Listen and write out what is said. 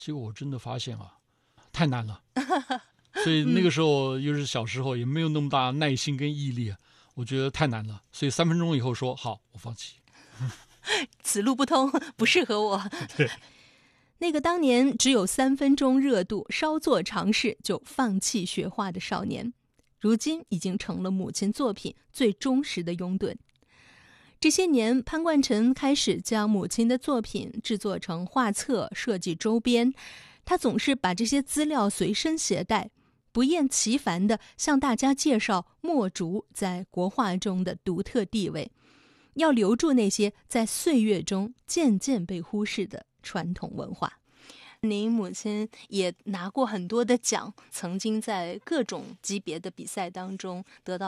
结果我真的发现啊，太难了。所以那个时候又是小时候，也没有那么大耐心跟毅力，我觉得太难了。所以3分钟以后说好，我放弃。 此路不通，不适合我。 对， 那个当年只有3分钟热度，稍作尝试就放弃学画的少年，如今已经成了母亲作品最忠实的拥趸。这些年，潘冠臣开始将母亲的作品制作成画册，设计周边。他总是把这些资料随身携带，不厌其烦地向大家介绍墨竹在国画中的独特地位，要留住那些在岁月中渐渐被忽视的传统文化。您母亲也拿过很多的奖，曾经在各种级别的比赛当中得到